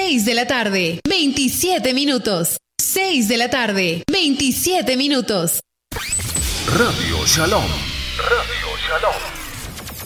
6 de la tarde, 27 minutos. 6 de la tarde, 27 minutos. Radio Shalom. Radio Shalom.